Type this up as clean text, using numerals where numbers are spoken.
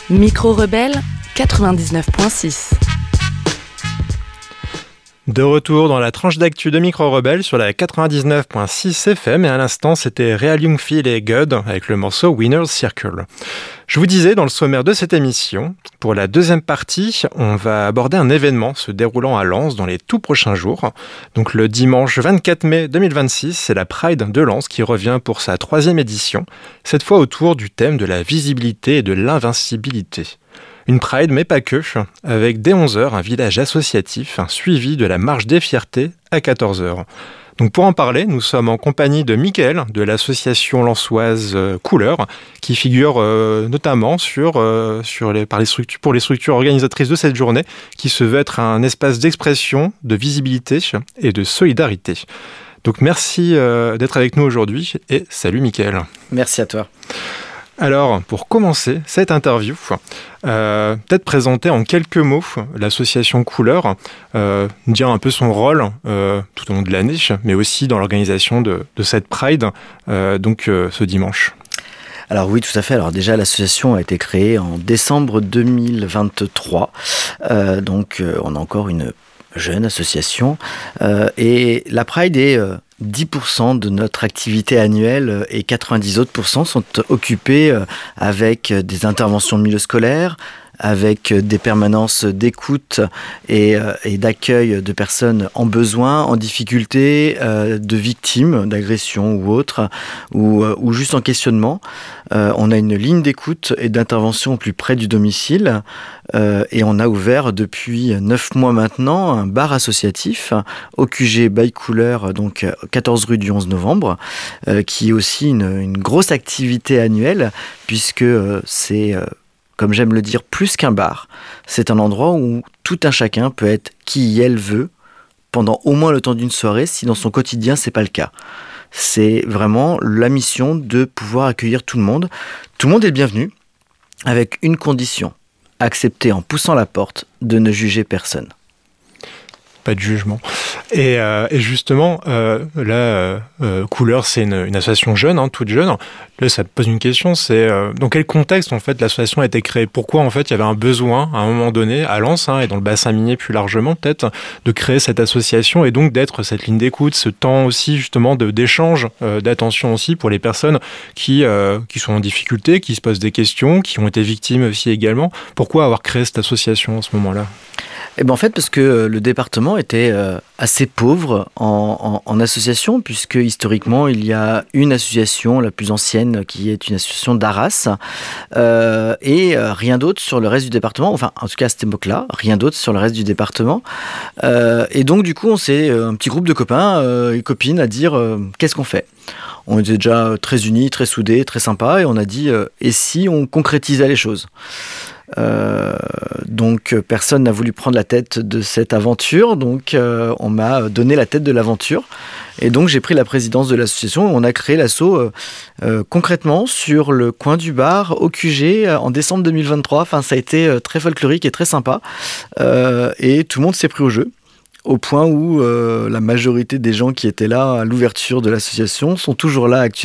Micro-Rebelle 99.6. De retour dans la tranche d'actu de Micro-Rebelle sur la 99.6 FM et à l'instant c'était Réal Youngfield et Gud avec le morceau Winner's Circle. Je vous disais dans le sommaire de cette émission, pour la deuxième partie, on va aborder un événement se déroulant à Lens dans les tout prochains jours. Donc le dimanche 24 mai 2026, c'est la Pride de Lens qui revient pour sa 3e édition, cette fois autour du thème de la visibilité et de l'invincibilité. Une Pride, mais pas que, avec dès 11h un village associatif suivi de la marche des fiertés à 14h. Donc pour en parler, nous sommes en compagnie de Mickaël de l'association lensoise Couleur, qui figure notamment pour les structures organisatrices de cette journée, qui se veut être un espace d'expression, de visibilité et de solidarité. Donc merci d'être avec nous aujourd'hui et salut Mickaël. Merci à toi. Alors, pour commencer cette interview, peut-être présenter en quelques mots l'association Couleur, dire un peu son rôle tout au long de l'année, mais aussi dans l'organisation de cette Pride, ce dimanche. Alors oui, tout à fait. Alors déjà, l'association a été créée en décembre 2023, on a encore une jeune association, et la Pride est 10% de notre activité annuelle et 90 autres % sont occupés avec des interventions de milieu scolaire, avec des permanences d'écoute et d'accueil de personnes en besoin, en difficulté, de victimes d'agressions ou autres, ou juste en questionnement. On a une ligne d'écoute et d'intervention au plus près du domicile et on a ouvert depuis 9 mois maintenant un bar associatif au QG by Couleur, donc 14 rue du 11 novembre, qui est aussi une grosse activité annuelle puisque c'est... comme j'aime le dire, plus qu'un bar. C'est un endroit où tout un chacun peut être qui elle veut pendant au moins le temps d'une soirée, si dans son quotidien, c'est pas le cas. C'est vraiment la mission de pouvoir accueillir tout le monde. Tout le monde est le bienvenu, avec une condition, accepter en poussant la porte de ne juger personne. Pas de jugement. Et justement, Couleur, c'est une association jeune, toute jeune. Là, ça te pose une question, c'est dans quel contexte, en fait, l'association a été créée ? Pourquoi, en fait, il y avait un besoin, à un moment donné, à Lens, et dans le bassin minier plus largement, peut-être, de créer cette association et donc d'être cette ligne d'écoute, ce temps aussi, justement, d'échange, d'attention aussi pour les personnes qui sont en difficulté, qui se posent des questions, qui ont été victimes aussi également. Pourquoi avoir créé cette association à ce moment-là ? En fait, parce que le département était assez pauvre en association, puisque historiquement, il y a une association, la plus ancienne, qui est une association d'Arras, et rien d'autre sur le reste du département, enfin, en tout cas à cette époque-là, rien d'autre sur le reste du département. Et donc, du coup, on s'est un petit groupe de copains et copines à dire qu'est-ce qu'on fait ? On était déjà très unis, très soudés, très sympas, et on a dit et si on concrétisait les choses ? Donc personne n'a voulu prendre la tête de cette aventure, donc on m'a donné la tête de l'aventure et donc j'ai pris la présidence de l'association. On a créé l'asso concrètement sur le coin du bar au QG en décembre 2023. Enfin, ça a été très folklorique et très sympa et tout le monde s'est pris au jeu, au point où la majorité des gens qui étaient là à l'ouverture de l'association sont toujours là actuellement.